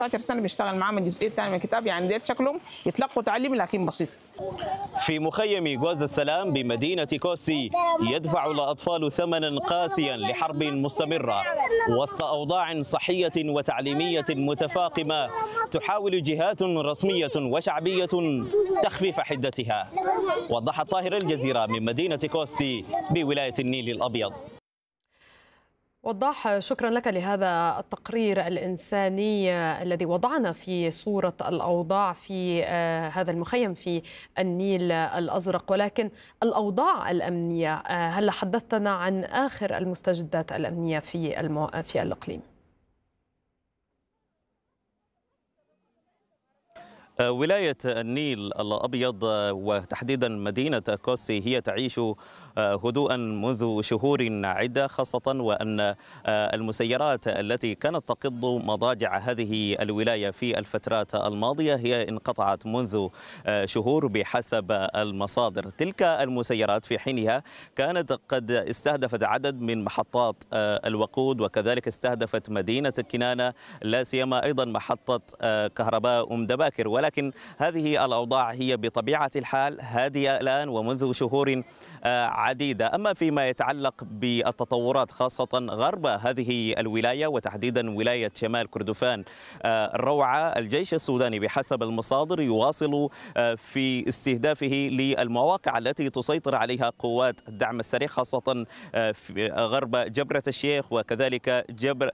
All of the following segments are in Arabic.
16 سنه بيشتغل معاهم الجزئيه الثانيه من الكتاب، يعني ديت شكلهم يتلقوا تعليم لكن بسيط. في مخيم جوز السلام بمدينة كوسي يدفع الأطفال ثمنا قاسيا لحرب مستمرة وسط أوضاع صحية وتعليمية متفاقمة تحاول جهات رسمية وشعبية تخفيف حدتها. وضح طاهر، الجزيرة من مدينة كوسي بولاية النيل الأبيض. وضاح، شكرا لك لهذا التقرير الإنساني الذي وضعنا في صورة الأوضاع في هذا المخيم في النيل الأزرق. ولكن الأوضاع الأمنية، هل حدثتنا عن آخر المستجدات الأمنية في الإقليم؟ ولاية النيل الأبيض وتحديدا مدينة كوسي هي تعيش هدوءا منذ شهور عدة، خاصة وأن المسيرات التي كانت تقض مضاجع هذه الولاية في الفترات الماضية هي انقطعت منذ شهور بحسب المصادر. تلك المسيرات في حينها كانت قد استهدفت عدد من محطات الوقود، وكذلك استهدفت مدينة كنانة، لا سيما أيضا محطة كهرباء دباكر. ولكن هذه الأوضاع هي بطبيعة الحال هادئة الآن ومنذ شهور عديدة. أما فيما يتعلق بالتطورات خاصة غرب هذه الولاية وتحديدا ولاية شمال كردفان الروعة، الجيش السوداني بحسب المصادر يواصل في استهدافه للمواقع التي تسيطر عليها قوات الدعم السريع، خاصة في غرب جبرة الشيخ وكذلك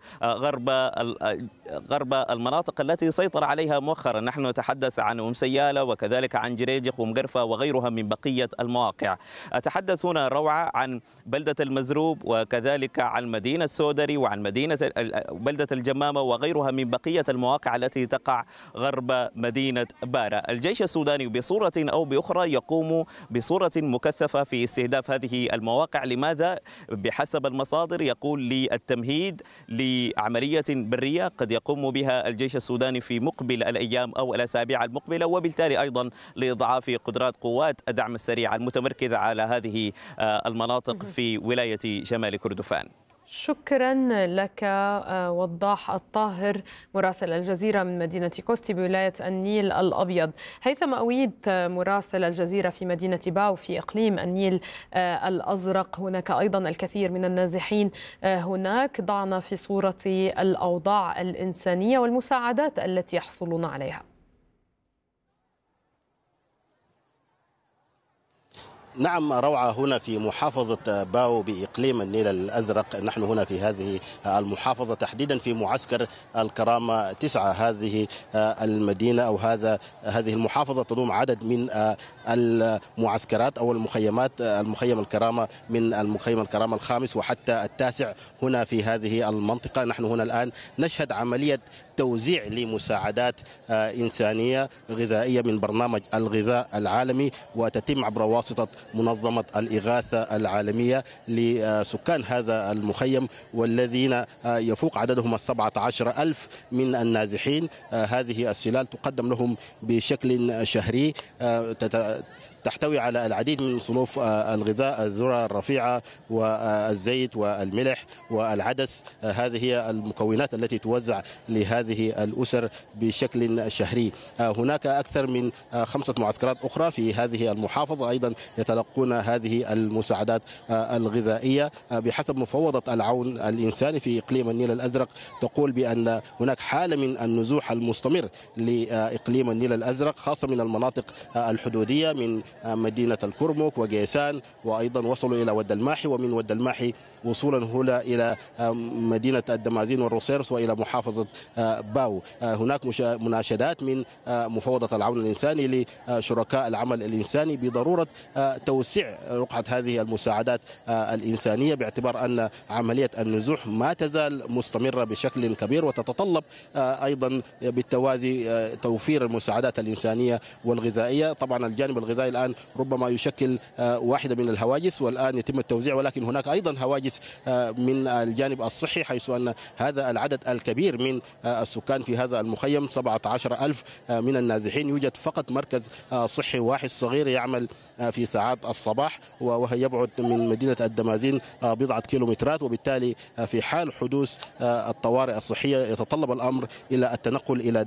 غرب المناطق التي سيطر عليها مؤخرا. نحن نتحدث عن سيالة وكذلك عن جريجخ ومقرفة وغيرها من بقية المواقع. أتحدث هنا روعة عن بلدة المزروب وكذلك عن مدينة سودري وعن بلدة الجمامة وغيرها من بقية المواقع التي تقع غرب مدينة بارا. الجيش السوداني بصورة أو بأخرى يقوم بصورة مكثفة في استهداف هذه المواقع. لماذا؟ بحسب المصادر يقول للتمهيد لعملية برية قد يقوم بها الجيش السوداني في مقبل الأيام أو الأسابيع المقبلة، وبالتالي أيضا لإضعاف قدرات قوات الدعم السريع المتمركزة على هذه المناطق في ولاية شمال كردفان. شكرا لك وضاح الطاهر مراسل الجزيرة من مدينة كوستي بولاية النيل الأبيض. هيثم أويد مراسل الجزيرة في مدينة باو في إقليم النيل الأزرق، هناك أيضا الكثير من النازحين هناك. ضعنا في صورة الأوضاع الإنسانية والمساعدات التي يحصلون عليها. نعم، روعة هنا في محافظة باو بإقليم النيل الأزرق. نحن هنا في هذه المحافظة تحديدا في معسكر الكرامة 9. هذه المدينة أو هذه المحافظة تضم عدد من المعسكرات أو المخيمات. المخيم الكرامة من المخيم الكرامة الخامس وحتى التاسع هنا في هذه المنطقة. نحن هنا الآن نشهد عملية توزيع لمساعدات إنسانية غذائية من برنامج الغذاء العالمي، وتتم عبر واسطة منظمة الإغاثة العالمية لسكان هذا المخيم والذين يفوق عددهم 17,000 من النازحين. هذه السلال تقدم لهم بشكل شهري، تحتوي على العديد من صنوف الغذاء، الذرة الرفيعة والزيت والملح والعدس. هذه هي المكونات التي توزع لهذه الأسر بشكل شهري. هناك أكثر من 5 معسكرات أخرى في هذه المحافظة أيضا يتلقون هذه المساعدات الغذائية. بحسب مفوضة العون الإنساني في إقليم النيل الأزرق تقول بأن هناك حالة من النزوح المستمر لإقليم النيل الأزرق، خاصة من المناطق الحدودية من مدينة الكرمك وجيسان، وأيضا وصلوا إلى ود الماحي، ومن ود الماحي وصولا هنا إلى مدينة الدمازين والروسيرس وإلى محافظة باو. هناك مناشدات من مفوضة العون الإنساني لشركاء العمل الإنساني بضرورة توسيع رقعة هذه المساعدات الإنسانية، باعتبار أن عملية النزوح ما تزال مستمرة بشكل كبير، وتتطلب أيضا بالتوازي توفير المساعدات الإنسانية والغذائية. طبعا الجانب الغذائي الآن ربما يشكل واحدة من الهواجس، والآن يتم التوزيع، ولكن هناك أيضا هواجس من الجانب الصحي، حيث أن هذا العدد الكبير من السكان في هذا المخيم 17,000 من النازحين. يوجد فقط مركز صحي واحد صغير يعمل في ساعات الصباح، وهو يبعد من مدينة الدمازين بضعة كيلومترات، وبالتالي في حال حدوث الطوارئ الصحية يتطلب الأمر إلى التنقل إلى